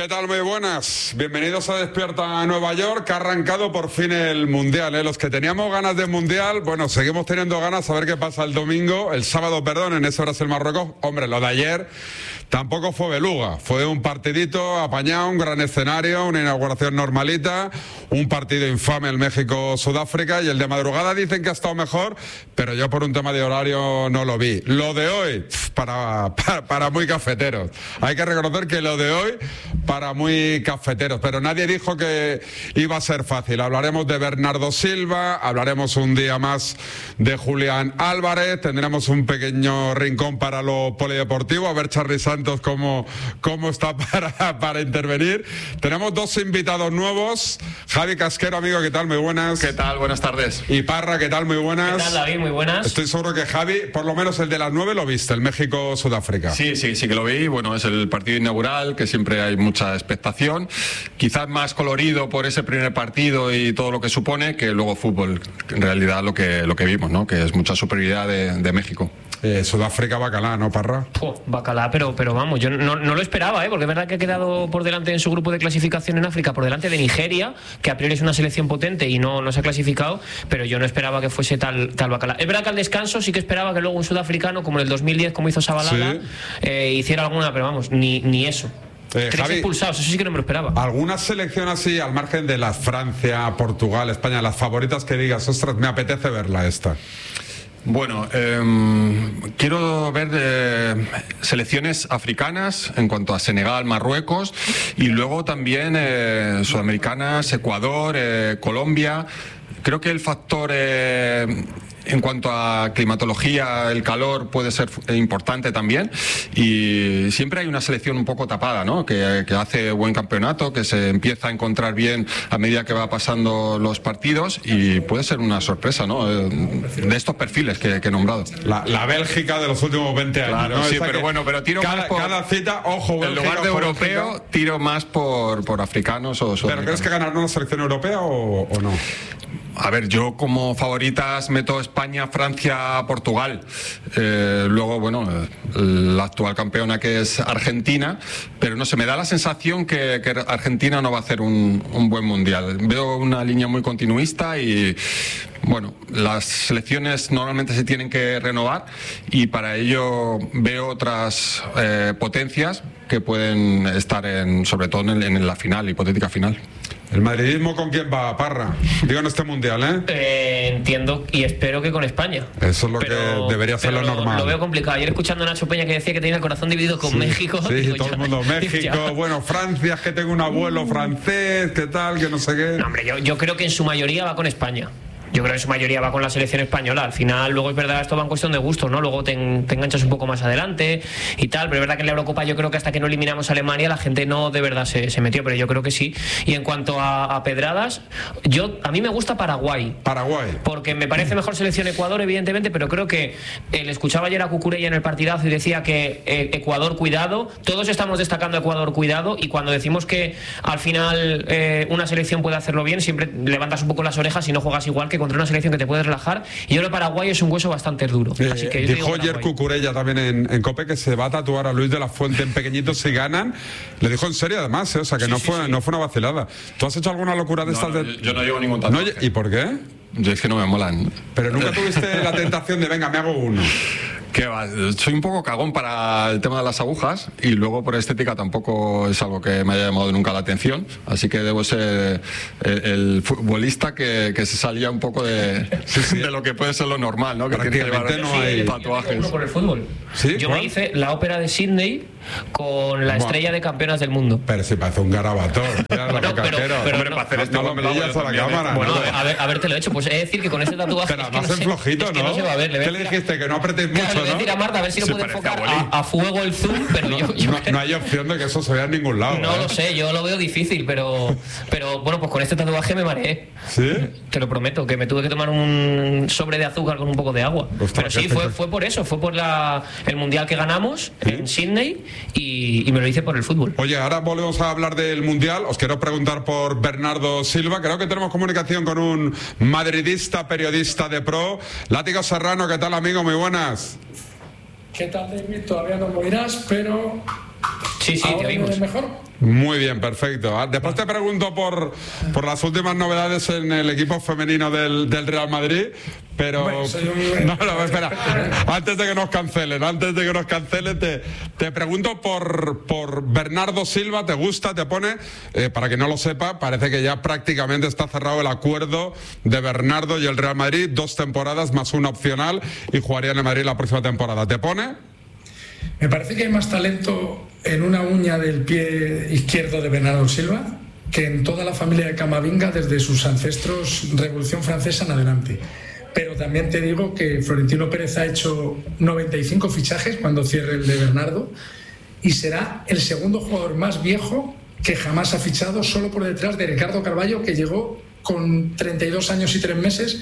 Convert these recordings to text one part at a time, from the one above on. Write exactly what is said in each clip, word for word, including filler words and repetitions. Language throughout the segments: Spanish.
¿Qué tal? Muy buenas. Bienvenidos a Despierta Nueva York, que ha arrancado por fin el Mundial, ¿eh? Los que teníamos ganas de Mundial, bueno, seguimos teniendo ganas a ver qué pasa el domingo, el sábado, perdón, en ese Brasil-Marruecos. Hombre, lo de ayer tampoco fue beluga, fue un partidito apañado, un gran escenario, una inauguración normalita, un partido infame el México-Sudáfrica, y el de madrugada dicen que ha estado mejor, pero yo por un tema de horario no lo vi. Lo de hoy, para, para, para muy cafeteros. Hay que reconocer que lo de hoy, para muy cafeteros, pero nadie dijo que iba a ser fácil. Hablaremos de Bernardo Silva, hablaremos un día más de Julián Álvarez, tendremos un pequeño rincón para lo polideportivo, a ver Charly Santos cómo, cómo está para, para intervenir. Tenemos dos invitados nuevos, Javi Casquero, amigo, ¿qué tal? Muy buenas. ¿Qué tal? Buenas tardes. Y Parra, ¿qué tal? Muy buenas. ¿Qué tal, David? Muy buenas. Estoy seguro que Javi, por lo menos el de las nueve lo viste, el México-Sudáfrica. Sí, sí, sí que lo vi. Bueno, es el partido inaugural, que siempre hay mucha expectación. Quizás más colorido por ese primer partido y todo lo que supone, que luego fútbol, en realidad lo que, lo que vimos, ¿no? Que es mucha superioridad de, de México. Eh, Sudáfrica, bacalá, ¿no, Parra? Puh, bacalá, pero, pero vamos, yo no, no lo esperaba, ¿eh? Porque es verdad que ha quedado por delante en su grupo de clasificación en África, por delante de Nigeria, que a priori es una selección potente y no, no se ha clasificado, pero yo no esperaba que fuese tal, tal bacalá. Es verdad que al descanso sí que esperaba que luego un sudafricano, como en el dos mil diez, como hizo Zabalala, sí. eh, hiciera alguna, pero vamos, ni, ni eso. Eh, Tres Javi, expulsados, eso sí que no me lo esperaba. ¿Alguna selección así, al margen de las Francia, Portugal, España, las favoritas que digas, ostras, me apetece verla esta? Bueno, eh, quiero ver eh, selecciones africanas en cuanto a Senegal, Marruecos, y luego también eh, sudamericanas, Ecuador, eh, Colombia. Creo que el factor eh, en cuanto a climatología, el calor puede ser importante también, y siempre hay una selección un poco tapada, ¿no? Que, que hace buen campeonato, que se empieza a encontrar bien a medida que va pasando los partidos, y puede ser una sorpresa, ¿no? De estos perfiles que, que he nombrado. La, la Bélgica de los últimos veinte años, claro, ¿no? Sí, Esa pero bueno, pero tiro cada, más por, cada cita, ojo, Bélgica, en lugar de europeo, Bélgica. Tiro más por, por africanos o sudamericanos. ¿Pero crees que ganará una selección europea o, o no? A ver, yo como favoritas meto España, Francia, Portugal. Eh, luego, bueno, la actual campeona, que es Argentina, pero no sé, me da la sensación que, que Argentina no va a hacer un, un buen mundial. Veo una línea muy continuista y, bueno, las selecciones normalmente se tienen que renovar, y para ello veo otras eh, potencias que pueden estar en, sobre todo en, en la final, hipotética final. ¿El madridismo con quién va, Parra? Digo, en este mundial, ¿eh? eh entiendo y espero que con España. Eso es lo pero, que debería ser lo normal. Lo veo complicado. Ayer escuchando a Nacho Peña que decía que tenía el corazón dividido con sí, México. Sí, digo, todo ya, el mundo, México, bueno, Francia, es que tengo un abuelo francés, ¿qué tal? Que no sé qué. No, hombre, yo, yo creo que en su mayoría va con España. Yo creo que en su mayoría va con la selección española. Al final, luego es verdad, esto va en cuestión de gustos, ¿no? Luego te, te enganchas un poco más adelante y tal, pero es verdad que en la Eurocopa yo creo que hasta que no eliminamos a Alemania la gente no de verdad se, se metió, pero yo creo que sí. Y en cuanto a, a pedradas, yo a mí me gusta Paraguay. Paraguay. Porque me parece mejor selección Ecuador, evidentemente, pero creo que eh, le escuchaba ayer a Cucurella en el partidazo y decía que eh, Ecuador, cuidado. Todos estamos destacando Ecuador, cuidado, y cuando decimos que al final eh, una selección puede hacerlo bien, siempre levantas un poco las orejas y no juegas igual que contra una selección que te puedes relajar, y yo creo que Paraguay es un hueso bastante duro. Eh, Así que dijo ayer Cucurella también en, en COPE que se va a tatuar a Luis de la Fuente en pequeñito si ganan. Le dijo en serio además, ¿eh? O sea que sí, no, sí, fue, sí. no fue una vacilada. ¿Tú has hecho alguna locura de no, estas? No, de... Yo no llevo ningún tatuaje. ¿No? ¿Y por qué? Yo es que no me molan. Pero nunca tuviste la tentación de venga, me hago uno. Que va, soy un poco cagón para el tema de las agujas, y luego por estética tampoco es algo que me haya llamado nunca la atención, así que debo ser el, el futbolista que, que se salía un poco de, sí, sí. de lo que puede ser lo normal, ¿no? Que tiene que llevar no hay tatuajes. Uno por el fútbol. ¿Sí? Yo ¿Cuál? me hice la ópera de Sydney con la bueno, estrella de campeonas del mundo. Pero si parece un garabato. Bueno, pero, pero, pero hombre, no, para hacer no, esto no lo pillas a la cámara. Bueno, ¿no? a ver, a ver, te lo he hecho. Pues he de decir que con ese tatuaje. Pero es que más no en sé, flojito, es que ¿no? no se va a ver. Le ¿Qué le dijiste? Que no apretes mucho, claro, ¿no? Le voy a decir a Marta a ver si Se lo puede enfocar a, a, a fuego el zoom, pero no, yo, yo no, no hay opción de que eso se vea en ningún lado. No ¿eh? lo sé, yo lo veo difícil, pero, pero bueno, pues con este tatuaje me mareé. ¿Sí? Te lo prometo, que me tuve que tomar un sobre de azúcar con un poco de agua. Ostras, pero sí, fue, fue por eso, fue por la, el mundial que ganamos ¿sí? en Sydney y, y me lo hice por el fútbol. Oye, ahora volvemos a hablar del mundial. Os quiero preguntar por Bernardo Silva. Creo que tenemos comunicación con un madridista, periodista de pro. Látigo Serrano, ¿qué tal, amigo? Muy buenas. ¿Qué tal, David? Todavía no lo oirás, pero Sí, sí, te oímos. ¿Mejor? Muy bien, perfecto. Después te pregunto por, por las últimas novedades en el equipo femenino del, del Real Madrid, pero... Bueno, soy un... No, no, espera. Antes de que nos cancelen, antes de que nos cancelen, te, te pregunto por, por Bernardo Silva. ¿Te gusta? ¿Te pone? Eh, para que no lo sepa, parece que ya prácticamente está cerrado el acuerdo de Bernardo y el Real Madrid. Dos temporadas más una opcional y jugaría en el Madrid la próxima temporada. ¿Te pone? Me parece que hay más talento en una uña del pie izquierdo de Bernardo Silva que en toda la familia de Camavinga desde sus ancestros Revolución Francesa en adelante. Pero también te digo que Florentino Pérez ha hecho noventa y cinco fichajes cuando cierre el de Bernardo y será el segundo jugador más viejo que jamás ha fichado, solo por detrás de Ricardo Carvalho, que llegó con treinta y dos años y tres meses,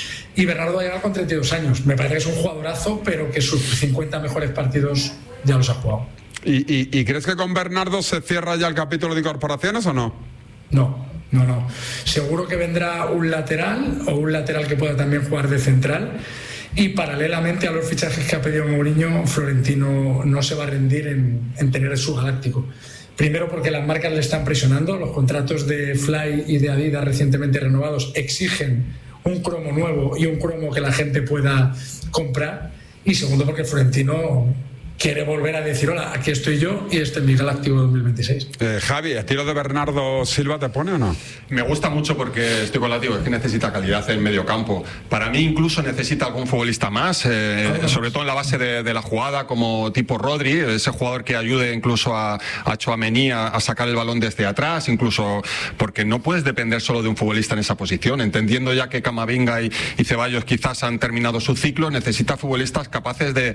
y Bernardo ha llegado con treinta y dos años. Me parece que es un jugadorazo, pero que sus cincuenta mejores partidos ya los ha jugado. ¿Y, y, y crees que con Bernardo se cierra ya el capítulo de incorporaciones o no? No, no, no. Seguro que vendrá un lateral o un lateral que pueda también jugar de central. Y paralelamente a los fichajes que ha pedido Mourinho, Florentino no se va a rendir en, en tener su galáctico. Primero porque las marcas le están presionando. Los contratos de Fly y de Adidas recientemente renovados exigen un cromo nuevo y un cromo que la gente pueda comprar. Y segundo porque Florentino quiere volver a decir: hola, aquí estoy yo y este es mi Galáctico dos mil veintiséis. Eh, Javi, ¿estilo de Bernardo Silva te pone o no? Me gusta mucho porque estoy con la tío, es que necesita calidad en medio campo. Para mí incluso necesita algún futbolista más, eh, sobre todo en la base de, de la jugada, como tipo Rodri, ese jugador que ayude incluso a, a Tchouaméni a, a sacar el balón desde atrás, incluso porque no puedes depender solo de un futbolista en esa posición. Entendiendo ya que Camavinga y, y Ceballos quizás han terminado su ciclo, necesita futbolistas capaces de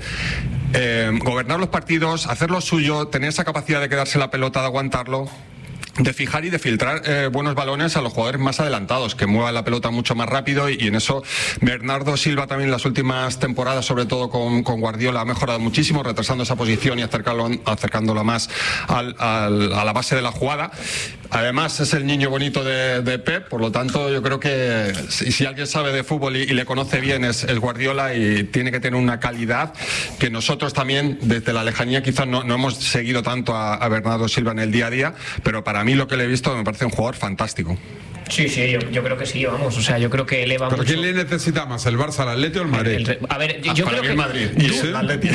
eh, gobernar los partidos, hacer lo suyo, tener esa capacidad de quedarse la pelota, de aguantarlo, de fijar y de filtrar eh, buenos balones a los jugadores más adelantados, que muevan la pelota mucho más rápido, y, y en eso Bernardo Silva también en las últimas temporadas, sobre todo con, con Guardiola, ha mejorado muchísimo, retrasando esa posición y acercarlo, acercándola más al, al, a la base de la jugada. Además es el niño bonito de, de Pep, por lo tanto yo creo que si, si alguien sabe de fútbol y, y le conoce bien es, es Guardiola, y tiene que tener una calidad que nosotros también desde la lejanía quizás no, no hemos seguido tanto a, a Bernardo Silva en el día a día, pero para mí lo que le he visto me parece un jugador fantástico. Sí, sí, yo, yo creo que sí, vamos, o sea, yo creo que eleva ¿Pero mucho. quién le necesita más, el Barça, el Atleti o el Madrid? El, el, a ver, yo, yo para creo mí que el Madrid y el Atleti.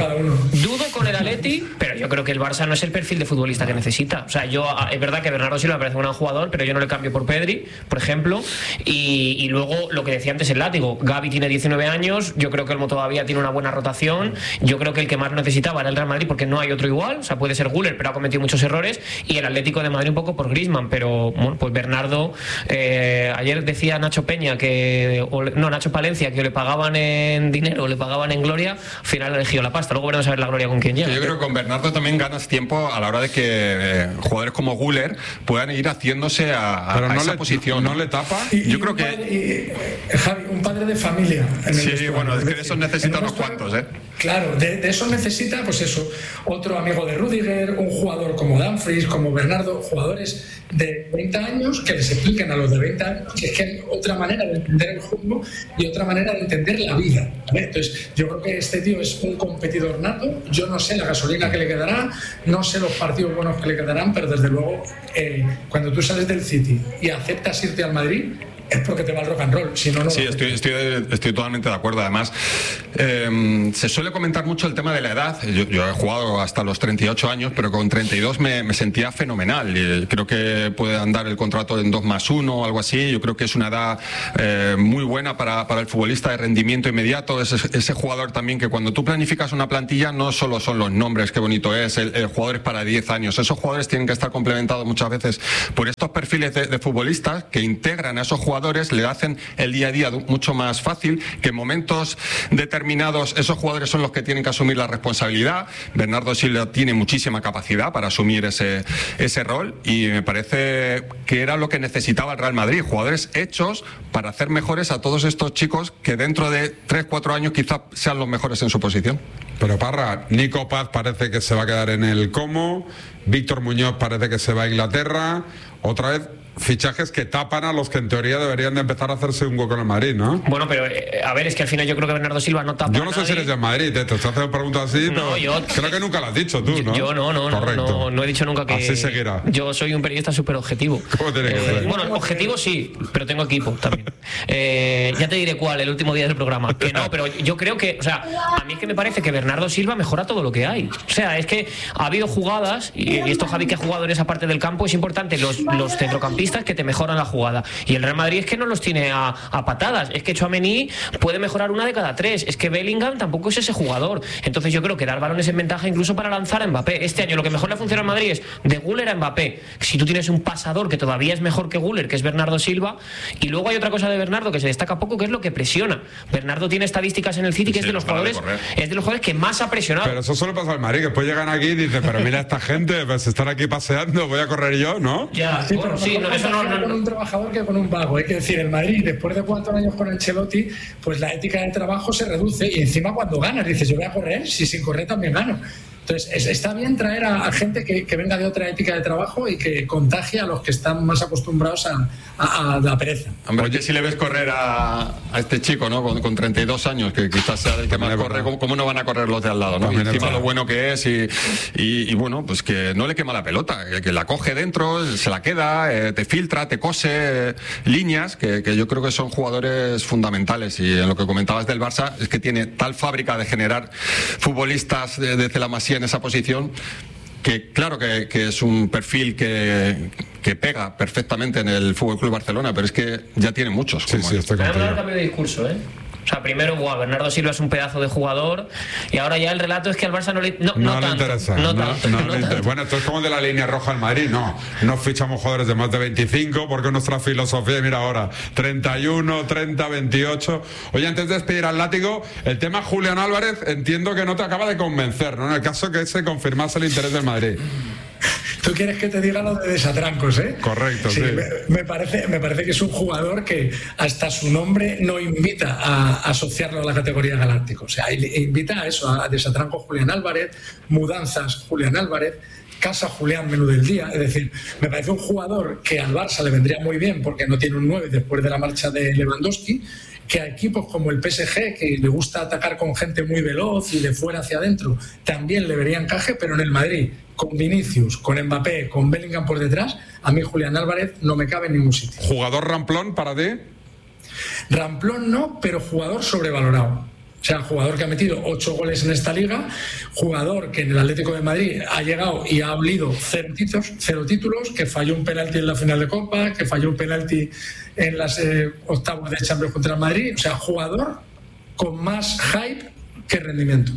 Dudo con el Atleti, pero yo creo que el Barça no es el perfil de futbolista que necesita. O sea, yo es verdad que Bernardo Silva me parece un gran jugador, pero yo no le cambio por Pedri, por ejemplo. Y, y luego lo que decía antes el látigo, Gavi tiene diecinueve años, yo creo que Olmo todavía tiene una buena rotación. Yo creo que el que más lo necesitaba era el Real Madrid, porque no hay otro igual. O sea, puede ser Güler, pero ha cometido muchos errores. Y el Atlético de Madrid un poco por Griezmann, pero bueno, pues Bernardo. Eh, ayer decía Nacho Peña que, o, no, Nacho Palencia, que le pagaban en dinero, le pagaban en gloria, al final elegido la pasta. Luego veremos a ver la gloria con quién llega. Yo creo que con Bernardo también ganas tiempo a la hora de que eh, jugadores como Güler puedan ir haciéndose a, a, Pero a no esa le, posición. ¿No le tapa? Y, Yo y creo que... Padre, y, Javi, un padre de familia. En sí, el bueno, es que de esos necesita unos vestuario, cuantos, ¿eh? Claro, de, de eso necesita, pues eso, otro amigo de Rudiger, un jugador como Dumfries, como Bernardo, jugadores de veinte años que les expliquen a los de veinte años que es que hay otra manera de entender el juego y otra manera de entender la vida, ¿vale? Entonces, yo creo que este tío es un competidor nato. Yo no sé la gasolina que le quedará, no sé los partidos buenos que le quedarán, pero desde luego, eh, cuando tú sales del City y aceptas irte al Madrid, es porque te va el rock and roll, si no, no. Sí, estoy, estoy, estoy totalmente de acuerdo. Además, eh, se suele comentar mucho el tema de la edad. Yo, yo he jugado hasta los treinta y ocho años, pero con treinta y dos me, me sentía fenomenal. Y creo que puede andar el contrato en dos más uno o algo así. Yo creo que es una edad eh, muy buena para, para el futbolista de rendimiento inmediato. Ese, ese jugador también que cuando tú planificas una plantilla no solo son los nombres, qué bonito es, el, el jugador es para diez años. Esos jugadores tienen que estar complementados muchas veces por estos perfiles de, de futbolistas que integran a esos jugadores, le hacen el día a día mucho más fácil, que en momentos determinados esos jugadores son los que tienen que asumir la responsabilidad. Bernardo Silva tiene muchísima capacidad para asumir ese, ese rol, y me parece que era lo que necesitaba el Real Madrid, jugadores hechos para hacer mejores a todos estos chicos que dentro de tres cuatro años quizás sean los mejores en su posición. Pero Parra, Nico Paz parece que se va a quedar en el Como, Víctor Muñoz parece que se va a Inglaterra, otra vez fichajes que tapan a los que en teoría deberían de empezar a hacerse un hueco en el Madrid, ¿no? Bueno, pero eh, a ver, es que al final yo creo que Bernardo Silva no tapa. Yo no sé si eres de Madrid, te, te estoy haciendo preguntas así, no, pero yo, creo que nunca lo has dicho tú, ¿no? Yo no, no, Correcto. no, no he dicho nunca que. Así seguirá. Yo soy un periodista súper objetivo. ¿Cómo tiene que eh, ser? Bueno, objetivo sí, pero tengo equipo también. Eh, ya te diré cuál, el último día del programa. Que no, pero yo creo que, o sea, a mí es que me parece que Bernardo Silva mejora todo lo que hay. O sea, es que ha habido jugadas, y, y esto Javi que ha jugado en esa parte del campo, es importante, los, los centrocampistas que te mejoran la jugada. Y el Real Madrid es que no los tiene a, a patadas. Es que Tchouaméni puede mejorar una de cada tres. Es que Bellingham tampoco es ese jugador. Entonces yo creo que dar balones en ventaja incluso para lanzar a Mbappé. Este año lo que mejor le funciona en Madrid es de Güler a Mbappé. Si tú tienes un pasador que todavía es mejor que Güler, que es Bernardo Silva, y luego hay otra cosa de Bernardo que se destaca poco, que es lo que presiona. Bernardo tiene estadísticas en el City que sí, es de los jugadores de es de los jugadores que más ha presionado. Pero eso solo pasa al Madrid, que después llegan aquí y dicen, pero mira esta gente, pues están aquí paseando, voy a correr yo, ¿no? Ya, sí, bueno, sí, no, eso no, no, no. Con un trabajador que con un vago. Hay que decir, el Madrid, después de cuatro años con Ancelotti, pues la ética del trabajo se reduce y encima cuando ganas dices, yo voy a correr, si sin correr también gano. Entonces, es, está bien traer a, a gente que, que venga de otra ética de trabajo y que contagie a los que están más acostumbrados a, a, a la pereza. Hombre, oye, si le ves correr a, a este chico, ¿no? Con, con treinta y dos años, que quizás sea el que más corre, ¿cómo, ¿cómo no van a correr los de al lado, ¿no? Y encima lo bueno que es y, y, y bueno, pues que no le quema la pelota, que, que la coge dentro, se la queda, eh, te filtra, te cose eh, líneas, que, que yo creo que son jugadores fundamentales. Y en lo que comentabas del Barça, es que tiene tal fábrica de generar futbolistas de, de la Masía en esa posición, que claro que, que es un perfil que, que pega perfectamente en el F C Barcelona, pero es que ya tiene muchos. Sí, sí, estoy contigo. Pero cambio de discurso, ¿eh? O sea, primero, wow, Bernardo Silva es un pedazo de jugador y ahora ya el relato es que al Barça no le, no, no no le tanto, interesa. No, No, tanto, no no le interesa. tanto. Bueno, esto es como de la línea roja al Madrid. No, no fichamos jugadores de más de veinticinco porque nuestra filosofía, mira ahora, treinta y uno, treinta, veintiocho. Oye, antes de despedir al látigo, el tema Julián Álvarez entiendo que no te acaba de convencer, ¿no? En el caso que se confirmase el interés del Madrid. Tú quieres que te diga lo de desatrancos, ¿eh? Correcto, sí. sí. Me, me, parece, me parece que es un jugador que hasta su nombre no invita a, a asociarlo a la categoría galáctico. O sea, invita a eso, a desatranco Julián Álvarez, mudanzas Julián Álvarez, casa Julián menú del día. Es decir, me parece un jugador que al Barça le vendría muy bien porque no tiene un nueve después de la marcha de Lewandowski, que a equipos como el P S G, que le gusta atacar con gente muy veloz y de fuera hacia adentro, también le vería encaje, pero en el Madrid, con Vinicius, con Mbappé, con Bellingham por detrás, a mí Julián Álvarez no me cabe en ningún sitio. ¿Jugador ramplón para ti? Ramplón no, pero jugador sobrevalorado. O sea, jugador que ha metido ocho goles en esta liga, jugador que en el Atlético de Madrid ha llegado y ha olido cero títulos, cero títulos, que falló un penalti en la final de Copa, que falló un penalti en las eh, octavos de Champions contra el Madrid. O sea, jugador con más hype que rendimiento.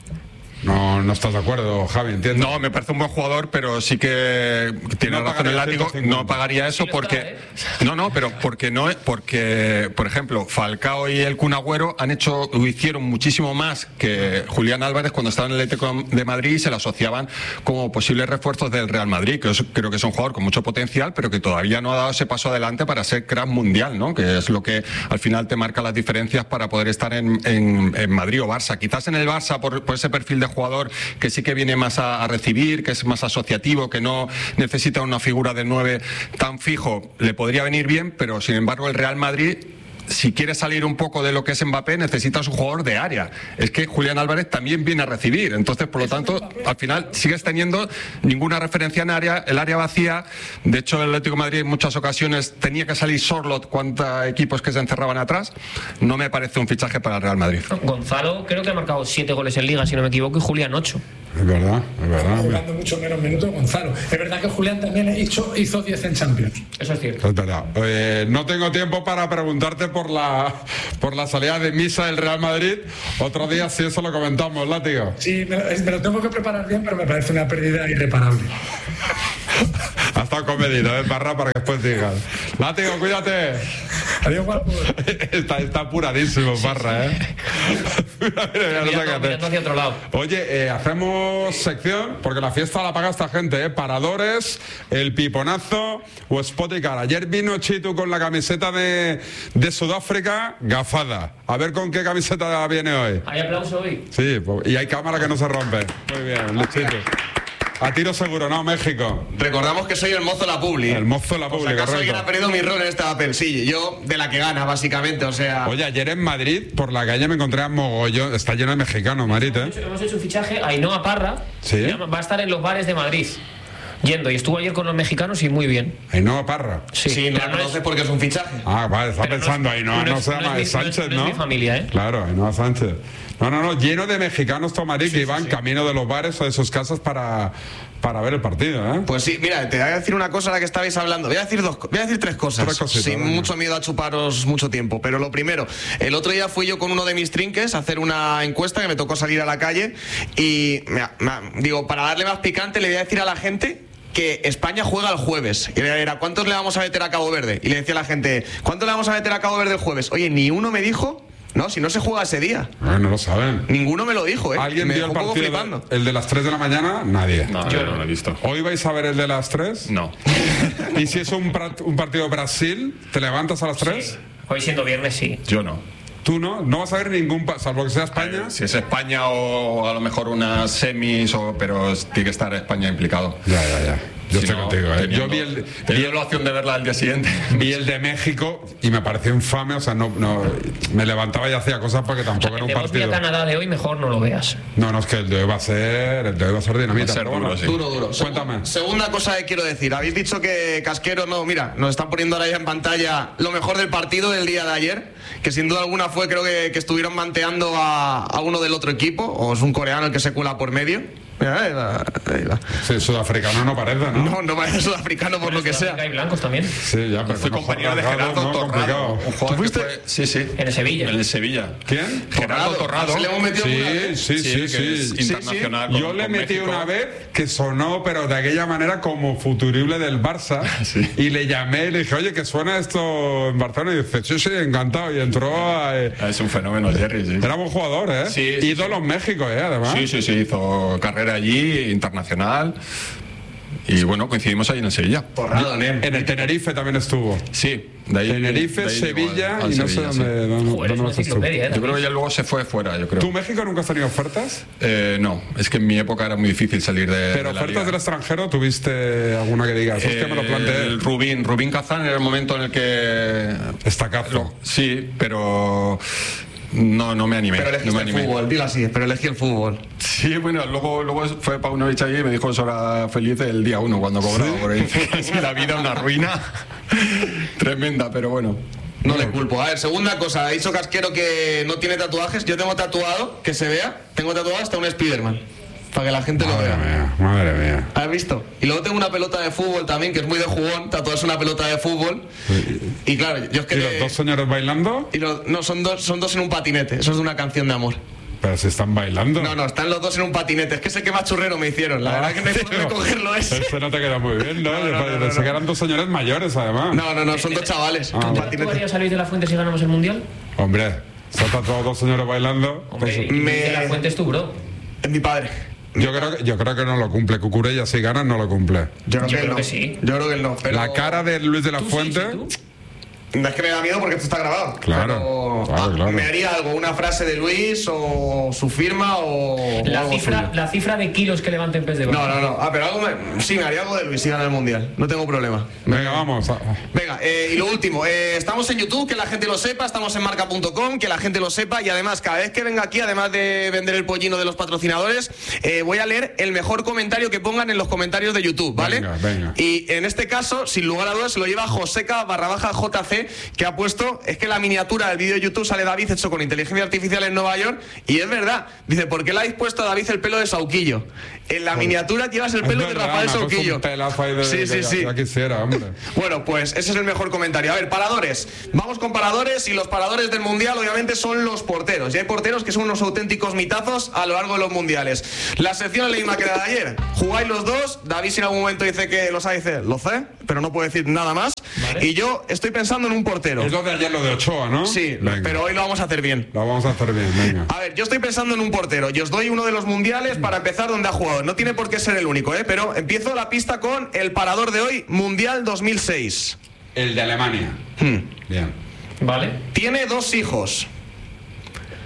No, no estás de acuerdo, Javi, entiendo. No, me parece un buen jugador, pero sí que tiene no razón el látigo. No pagaría eso sí, porque. está, ¿eh? No, no, pero porque no, porque, por ejemplo, Falcao y el Kun Agüero han hecho, hicieron muchísimo más que Julián Álvarez cuando estaba en el Atlético de Madrid y se le asociaban como posibles refuerzos del Real Madrid, que es, creo que es un jugador con mucho potencial, pero que todavía no ha dado ese paso adelante para ser crack mundial, ¿no? Que es lo que al final te marca las diferencias para poder estar en, en, en Madrid o Barça. Quizás en el Barça, por, por ese perfil de jugador que sí que viene más a, a recibir, que es más asociativo, que no necesita una figura de nueve tan fijo, le podría venir bien, pero sin embargo el Real Madrid, si quiere salir un poco de lo que es Mbappé, necesitas un jugador de área. Es que Julián Álvarez también viene a recibir, entonces por lo tanto al final sigues teniendo ninguna referencia en área, el área vacía. De hecho el Atlético de Madrid en muchas ocasiones tenía que salir Sorlot cuántos equipos que se encerraban atrás. No me parece un fichaje para el Real Madrid. Gonzalo creo que ha marcado siete goles en Liga, si no me equivoco, y Julián ocho. Es verdad, es verdad. Jugando mucho menos minutos Gonzalo. Es verdad que Julián también hizo, hizo diez en Champions. Eso es cierto. Es verdad. Eh, no tengo tiempo para preguntarte por la por la salida de misa del Real Madrid. Otro día si eso lo comentamos, látigo. Sí, me, me lo tengo que preparar bien, pero me parece una pérdida irreparable. Ha estado comedido, ¿eh, Parra? Para que después digas. Látigo, cuídate. Adiós, guapo. Está, está apuradísimo, Parra, ¿eh? mira, mira, no sé qué hacer. Mirando hacia otro lado. Oye, eh, hacemos sección, porque la fiesta la paga esta gente, ¿eh? Paradores, el piponazo o Spoticar. Ayer vino Chitu con la camiseta de, de Sudáfrica, gafada. A ver con qué camiseta viene hoy. ¿Hay aplauso hoy? Sí, y hay cámara que no se rompe. Muy bien, Chitu. A tiro seguro, no, México. Recordamos que soy el mozo la publi. El mozo la publi, ¿Acaso correcto. alguien ha perdido mi rol en este papel? Sí, yo de la que gana, básicamente, o sea... Oye, ayer en Madrid, por la calle me encontré a mogollón. Está lleno de mexicanos, Madrid, ¿eh? Hemos hecho, hemos hecho un fichaje, Ainhoa Parra, ¿Sí? va a estar en los bares de Madrid. Yendo, y estuvo ayer con los mexicanos y muy bien. Ainhoa Parra. Sí, Sí, no pero la no conoces es- porque es un fichaje. Ah, vale, está Pero no pensando es- Ainhoa, no no, es- se no llama es mi- es Sánchez, no es- no ¿no? es mi familia, ¿eh? Claro, Ainhoa Sánchez. No, no, no, lleno de mexicanos todo Madrid que iban camino de los bares o de sus casas para, para ver el partido, ¿eh? Pues sí, mira, te voy a decir una cosa a la que estabais hablando. Voy a decir dos, co- voy a decir tres cosas. Tres cositas, sin venga. mucho miedo a chuparos mucho tiempo. Pero lo primero, el otro día fui yo con uno de mis trinques a hacer una encuesta que me tocó salir a la calle y mira, mira, digo, para darle más picante le voy a decir a la gente que España juega el jueves. Y era, ¿cuántos le vamos a meter a Cabo Verde? Y le decía a la gente, ¿cuántos le vamos a meter a Cabo Verde el jueves? Oye, ni uno me dijo, no, si no se juega ese día. No, no lo saben. Ninguno me lo dijo, ¿eh? ¿Alguien me vio el dejó un poco partido? flipando. de- el de las tres de la mañana? Nadie. No, yo no lo he visto. ¿Hoy vais a ver el de las tres? No. ¿Y si es un, pra- un partido de Brasil? ¿Te levantas a las tres? Sí. Hoy siendo viernes, sí. Yo no. ¿Tú no? ¿No vas a ver ningún, pa- salvo que sea España? Si es España o a lo mejor unas semis, o, pero tiene que estar España implicado. Ya, ya, ya. Yo Si estoy no, contigo, ¿eh? Yo teniendo- vi el, teniendo la opción de verla al día siguiente. vi el de México y me pareció infame, o sea, no, no me levantaba y hacía cosas porque tampoco era El un de partido. Bosnia-Canadá de hoy mejor no lo veas. No, no, es que el de hoy va a ser, el de hoy va a ser dinamita. Va a ser pero duro, bueno. sí. Duro, duro. Segu- Cuéntame. Segunda cosa que quiero decir. Habéis dicho que Casquero, no, mira, nos están poniendo ahora ya en pantalla lo mejor del partido del día de ayer, que sin duda alguna fue, creo que, que estuvieron manteando a, a uno del otro equipo, o es un coreano el que se cuela por medio. Mira, ahí va, ahí va. Sí, sudafricano no parece, ¿no? No, no parece sudafricano por lo que sea. Hay blancos también. Sí, ya, pero Fui mejor compañero de rasgado, Gerardo ¿no? Torrado. Complicado. Un jugador que fuiste? fue- sí, sí. En el Sevilla. En el Sevilla. ¿Quién? Gerardo Torrado. Se le hemos metido alguna Sí, vez. sí, sí, que sí. es Sí, internacional. sí. con- Yo le con metí México. una vez que sonó, pero de aquella manera como futurible del Barça. Sí. Y le llamé y le dije, oye, que suena esto en Barcelona. Y dice, sí, sí, encantado. Y entró a... eh, Es un fenómeno, Jerry, sí. Era buen jugador, ¿eh? Sí, sí, Ídolo en México, ¿eh? Además. Sí, sí, sí, hizo carrera allí, internacional. Y bueno, coincidimos ahí en el Sevilla. Torrado, nen. En el Tenerife también estuvo. Sí, de ahí. Tenerife, de ahí Sevilla llegó al- al y no sé Sevilla, sí. dónde, dónde, Joder, es dónde una vas tú. enciclopedia, ¿eh? Yo creo que ya luego se fue fuera, yo creo. ¿Tú, México, nunca has tenido ofertas? Eh, no, es que en mi época era muy difícil salir de. Pero de la ofertas liga. del extranjero, ¿tuviste alguna que digas? Hostia, me lo planteé. El Rubín, Rubín Kazán era el momento en el que. Estacazo. Lo- sí, pero. No, no me animé. Pero no elegiste me el animé. fútbol, dilo así, pero elegí el fútbol. Sí, bueno, luego, luego fue Paunovic allí y me dijo que eso era feliz el día uno cuando cobraba. Porque dice que es la vida una ruina tremenda, pero bueno. No le culpo. A ver, segunda cosa, ha dicho Casquero que no tiene tatuajes. Yo tengo tatuado, que se vea, tengo tatuado hasta un Spiderman. Para que la gente lo Madre vea. mía, madre mía. ¿Has visto? Y luego tengo una pelota de fútbol también, que es muy de jugón, tatuarse una pelota de fútbol. Y claro, yo es que... ¿Y los dos señores bailando? y los- no, son dos, son dos en un patinete. Eso es de una canción de amor. Pero si están bailando. No, no, están los dos en un patinete. Es que sé que más churrero me hicieron. La verdad que no hay forma de cogerlo ese. Ese no te queda muy bien, ¿no? No, no, Yo no, no, pensé no. que eran dos señores mayores, además. No, no, no, son dos chavales. Ah, un vale. ¿Tú patinete. harías a Luis de la Fuente si ganamos el Mundial? Hombre, se han tatuado dos señores bailando. Hombre, Pues, y Luis me- de la Fuente es tu bro. Es mi padre. yo, creo que, yo creo que no lo cumple. Cucurella, si gana, no lo cumple. Yo creo, Yo que, él creo no. que sí. Yo creo que él no. Pero... La cara de Luis de la ¿Tú sí, Fuente. sí, tú? No es que me da miedo porque esto está grabado. Claro, Pero, claro, ah, claro. me haría algo, una frase de Luis o su firma o. o La algo cifra, suyo. la cifra de kilos que levanta en pez de No, barro. no, no. Ah, pero algo me... sí, me haría algo de Luis si gana el mundial. No tengo problema. Venga, vamos. Venga, eh, y lo último, eh, estamos en YouTube, que la gente lo sepa, estamos en marca punto com, que la gente lo sepa, y además, cada vez que venga aquí, además de vender el pollino de los patrocinadores, eh, voy a leer el mejor comentario que pongan en los comentarios de YouTube, ¿vale? Venga, venga. Y en este caso, sin lugar a dudas, se lo lleva Joseca barra baja J C, que ha puesto, es que la miniatura del vídeo de YouTube sale David hecho con inteligencia artificial en Nueva York, y es verdad, dice, ¿por qué le habéis puesto a David el pelo de Sauquillo? En la miniatura llevas el pelo Es de verdad, Rafael me ha puesto Sauquillo. un pelazo ahí de, Sí, sí, que sí. Ya quisiera, hombre. Bueno, pues ese es el mejor comentario. A ver, paradores. Vamos con paradores, y los paradores del Mundial obviamente son los porteros. Y hay porteros que son unos auténticos mitazos a lo largo de los Mundiales. La sección es la misma que la de ayer. Jugáis los dos. David si en algún momento dice que lo sabe, dice, lo sé, pero no puedo decir nada más. Vale. Y yo estoy pensando en un portero. Es lo de ayer, lo de Ochoa, ¿no? Sí, Venga. pero hoy lo vamos a hacer bien. Lo vamos a hacer bien, venga. A ver, yo estoy pensando en un portero y os doy uno de los mundiales para empezar donde ha jugado. No tiene por qué ser el único, ¿eh? Pero empiezo la pista con el parador de hoy, Mundial dos mil seis. El de Alemania. Hmm. Bien. Vale. Tiene dos hijos.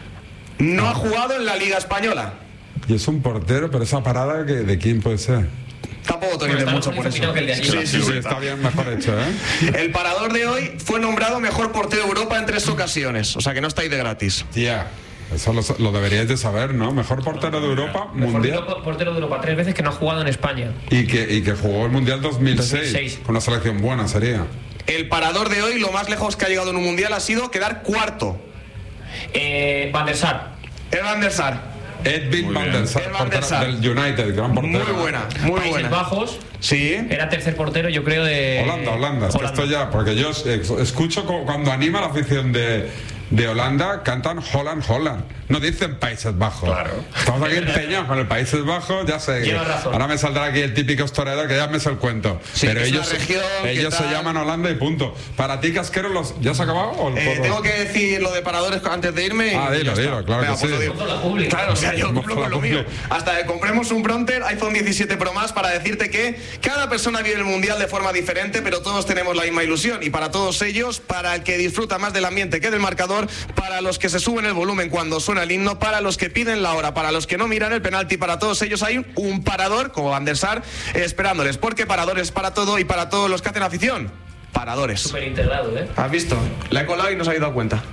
No ha jugado en la Liga Española. Y es un portero, pero esa parada, que, ¿de quién puede ser? Tampoco te ríes mucho por eso. Sí, sí, sí, sí, está bien, mejor hecho, ¿eh? El parador de hoy fue nombrado mejor portero de Europa en tres ocasiones, o sea que no estáis de gratis. Tía, eso lo, lo deberíais de saber, ¿no? Mejor portero de Europa, Mejor mundial. portero de Europa tres veces que no ha jugado en España. Y que, y que jugó el Mundial dos mil seis, dos mil seis. con una selección buena sería. El parador de hoy, lo más lejos que ha llegado en un mundial ha sido quedar cuarto. Eh, Van der Sar. El Van der Sar. Edwin Van der Sar, El Van der Sar. del United, gran portero. Muy buena, muy Países buena. Bajos. Sí. Era tercer portero, yo creo, de... Holanda, Holanda, es que esto ya, porque yo escucho cuando anima la afición de, de Holanda, cantan Holland, Holland. No dicen Países Bajos. Claro. Estamos aquí empeñados con el Países Bajos, ya sé. Llevas razón. Ahora me saldrá aquí el típico historiador que ya me sé el cuento. Sí, Pero es una ellos, región ellos que se tal- llaman Holanda y punto. Para ti, Casquero, los, ¿ya se ha acabado? ¿O Eh, puedo? tengo que decir lo de paradores antes de irme. y Ah, dilo, ya está. dilo, claro Venga, que pues sí. lo digo. Con la pública. Claro, o sea, yo Vamos cumplo con con la lo mío. cumple. Hasta que compremos un Pronter iPhone diecisiete Pro Max para decirte que cada persona vive el mundial de forma diferente, pero todos tenemos la misma ilusión. Y para todos ellos, para el que disfruta más del ambiente que del marcador, para los que se suben el volumen cuando suena el himno, para los que piden la hora, para los que no miran el penalti, para todos ellos hay un, un parador, como Van der Sar, eh, esperándoles. Porque paradores para todo y para todos los que hacen afición. Paradores. Súper integrado, ¿eh? ¿Has visto? La he colado y no os habéis dado cuenta.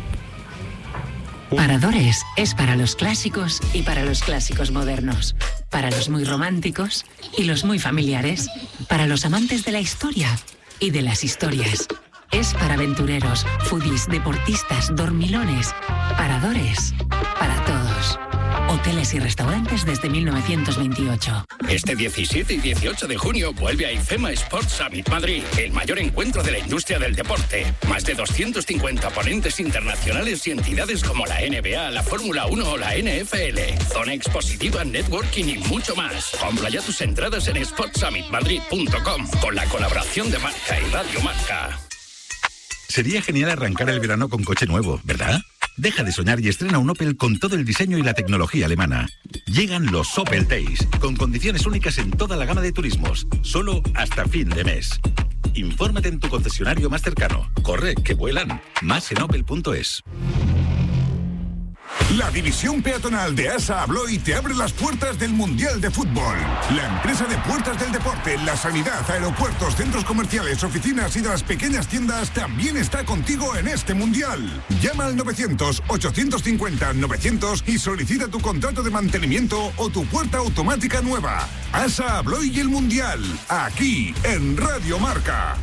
Paradores es para los clásicos y para los clásicos modernos, para los muy románticos y los muy familiares, para los amantes de la historia y de las historias. Es para aventureros, foodies, deportistas, dormilones. Paradores para todos. Hoteles y restaurantes desde mil novecientos veintiocho. Este diecisiete y dieciocho de junio vuelve a IFEMA Sports Summit Madrid, el mayor encuentro de la industria del deporte. Más de doscientos cincuenta ponentes internacionales y entidades como la N B A, la Fórmula uno o la N F L. Zona expositiva, networking y mucho más. Compra ya tus entradas en sports summit madrid punto com con la colaboración de Marca y Radio Marca. Sería genial arrancar el verano con coche nuevo, ¿verdad? Deja de soñar y estrena un Opel con todo el diseño y la tecnología alemana. Llegan los Opel Days, con condiciones únicas en toda la gama de turismos, solo hasta fin de mes. Infórmate en tu concesionario más cercano. Corre, que vuelan. Más en opel punto es. La división peatonal de ASA Abloy te abre las puertas del Mundial de Fútbol. La empresa de puertas del deporte, la sanidad, aeropuertos, centros comerciales, oficinas y de las pequeñas tiendas también está contigo en este Mundial. Llama al novecientos, ochocientos cincuenta, novecientos y solicita tu contrato de mantenimiento o tu puerta automática nueva. ASA Abloy y el Mundial, aquí en Radio Marca.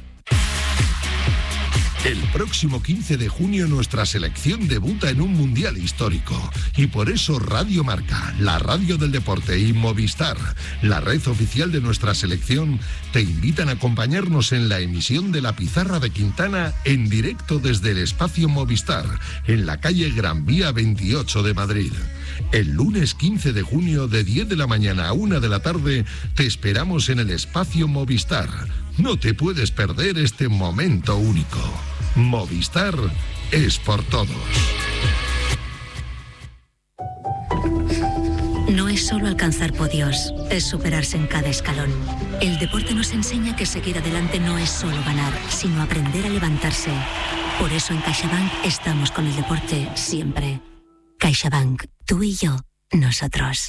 El próximo quince de junio nuestra selección debuta en un mundial histórico y por eso Radio Marca, la radio del deporte y Movistar, la red oficial de nuestra selección, te invitan a acompañarnos en la emisión de La Pizarra de Quintana en directo desde el espacio Movistar, en la calle Gran Vía veintiocho de Madrid. El lunes quince de junio de diez de la mañana a una de la tarde te esperamos en el espacio Movistar. No te puedes perder este momento único. Movistar es por todos. No es solo alcanzar podios, es superarse en cada escalón. El deporte nos enseña que seguir adelante no es solo ganar, sino aprender a levantarse. Por eso en CaixaBank estamos con el deporte siempre. CaixaBank, tú y yo, nosotros.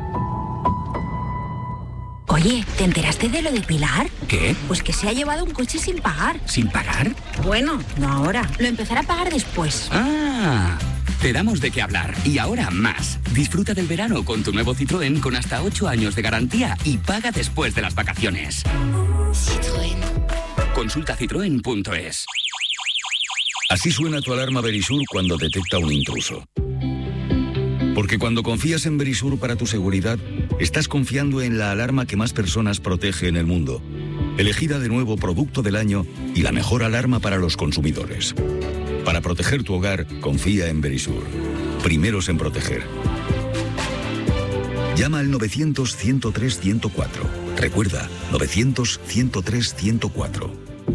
Oye, ¿te enteraste de lo de Pilar? ¿Qué? Pues que se ha llevado un coche sin pagar. ¿Sin pagar? Bueno, no ahora. Lo empezará a pagar después. Ah, te damos de qué hablar. Y ahora más. Disfruta del verano con tu nuevo Citroën con hasta ocho años de garantía y paga después de las vacaciones. Citroën. Consulta citroen punto es. Así suena tu alarma Verisur cuando detecta un intruso. Porque cuando confías en Verisur para tu seguridad, estás confiando en la alarma que más personas protege en el mundo. Elegida de nuevo Producto del Año y la mejor alarma para los consumidores. Para proteger tu hogar, confía en Verisur. Primeros en proteger. Llama al novecientos, ciento tres, ciento cuatro. Recuerda, novecientos, ciento tres, ciento cuatro.